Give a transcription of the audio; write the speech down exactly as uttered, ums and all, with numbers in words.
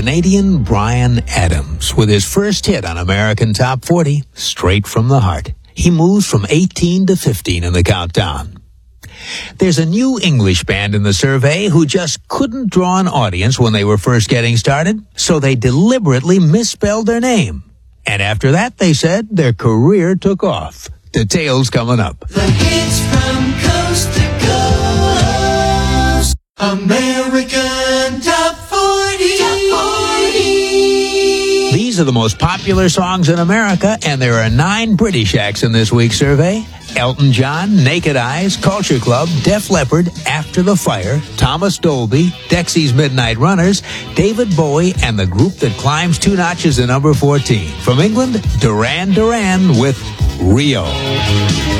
Canadian Bryan Adams with his first hit on American Top forty, Straight from the Heart. He moves from eighteen to fifteen in the countdown. There's a new English band in the survey who just couldn't draw an audience when they were first getting started, so they deliberately misspelled their name. And after that, they said, their career took off. Details coming up. The hits from coast to coast. American Top forty. Top forty. These are the most popular songs in America, and there are nine British acts in this week's survey. Elton John, Naked Eyes, Culture Club, Def Leppard, After the Fire, Thomas Dolby, Dexy's Midnight Runners, David Bowie, and the group that climbs two notches to number fourteen. From England, Duran Duran with Rio.